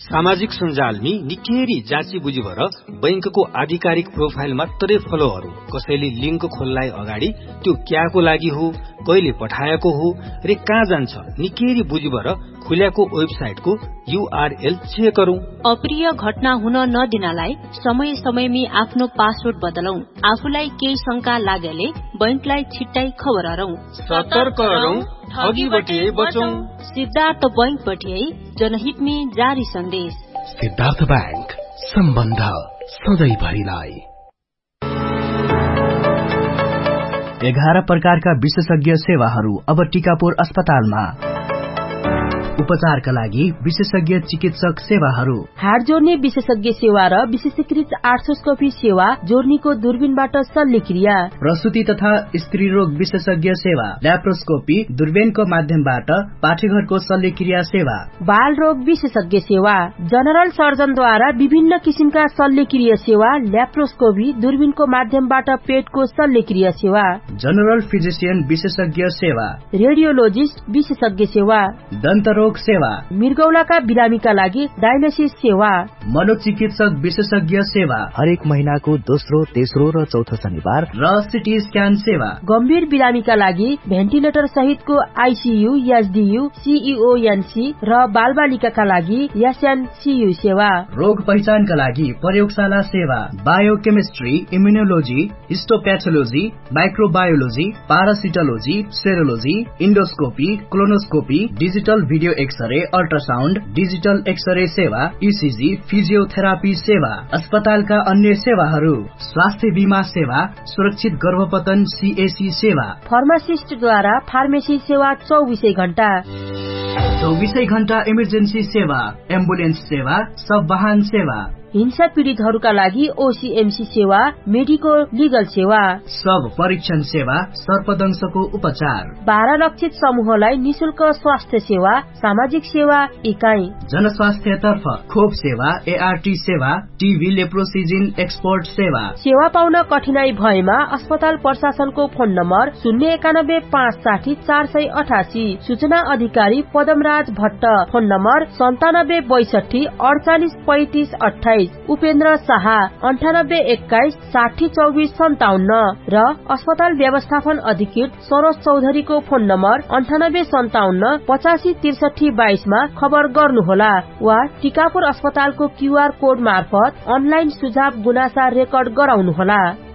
सामाजिक सञ्जालमी निकै जाँची बुझी भएर बैंकको आधिकारिक प्रोफाइल मात्रै फलोहरू कसैले लिंक खोल्लाई अगाडि त्यो क्याको लागि हो, कहिले पठाएको हो रे कहाँ जान्छ निकै बुझी भएर खुल्याको वेबसाइटको URL चेक गरौं। अप्रिय घटना हुन नदिनलाई समय समयमी आफ्नो पासवर्ड बदलौं। आफूलाई केही शंका लागेले बैंकलाई छिट्टै खबर गरौं। सतर्क रहौं, ठगीबाट बचौं। सिद्धार्थ बैंकबाट जनहितमी जारी सन्देश। सिद्धार्थ बैंक, सम्बन्ध सधैँभरिलाई। 11 प्रकारका विशेषज्ञ सेवाहरू अब टिकापुर अस्पतालमा। उपचारका लागि विशेषज्ञ चिकित्सक सेवाहरू, हाड जोड्ने विशेषज्ञ सेवा र विशेषीकृत आर्थ्रोस्कोपी सेवा, जोर्नीको दूरबीनबाट शल्यक्रिया, प्रसुति तथा स्त्री रोग विशेषज्ञ सेवा, ल्याप्रोस्कोपी दूरबीनको माध्यमबाट पाठेघरको शल्यक्रिया सेवा, बाल रोग विशेषज्ञ सेवा, जनरल सर्जनद्वारा विभिन्न किसिमका शल्यक्रिया सेवा, ल्याप्रोस्कोपी दूरबीनको माध्यमबाट पेटको शल्यक्रिया सेवा, जनरल फिजिशियन विशेषज्ञ सेवा, रेडियोलोजिस्ट विशेषज्ञ सेवा, दन्तरोग सेवा, मृगौलाका बिरामीका लागि डायलिसिस सेवा, मनोचिकित्सक विशेषज्ञ सेवा, हरेक महिनाको दोस्रो, तेस्रो र चौथो शनिबार, र सिटी स्क्यान सेवा, गम्भीर बिरामीका लागि भेन्टिलेटर सहितको ICU, SDU, CEONC र बालबालिकाका लागि SNCU सेवा, रोग पहिचानका लागि प्रयोगशाला सेवा, biochemistry, immunology, हिस्टोप्याथोलोजी, microbiology, पारासिटोलोजी, सेरोलोजी, endoscopy, colonoscopy, digital video x-ray, ultrasound, digital x-ray सेवा, ECG, फिजियोथेरापी सेवा, अस्पतालका अन्य सेवाहरू, स्वास्थ्य बीमा सेवा, सुरक्षित गर्भपतन CAC सेवा, फार्मासिस्टद्वारा फार्मेसी सेवा 24 घण्टा, 24 घण्टा इमर्जेन्सी सेवा, एम्बुलेन्स सेवा, सब वाहन सेवा, हिंसा पीडितहरूका लागि OCMC सेवा, मेडिको लिगल सेवा, सब परीक्षण सेवा, सर्पदंशको उपचार, 12 लक्षित समूहलाई निशुल्क स्वास्थ्य सेवा, सामाजिक सेवा इकाइ, जनस्वास्थ्य तर्फ खोप सेवा, ART सेवा, TB लेप्रोसिजिन एक्सपोर्ट सेवा। सेवा पाउन कठिनाई भएमा अस्पताल प्रशासनको फोन नम्बर 091 560 488, सूचना अधिकारी पदमराज भट्ट, फोन नम्बर 97 62 48 35 28, उपेन्द्र शाह 98 21 60 24 57 र अस्पताल व्यवस्थापन अधिकृत सरोज चौधरीको फोन नम्बर 98 57 85 63 22 मा खबर गर्नुहोला वा टिकापुर अस्पतालको QR कोड मार्फत अनलाइन सुझाव गुनासा रेकर्ड गराउनुहोला।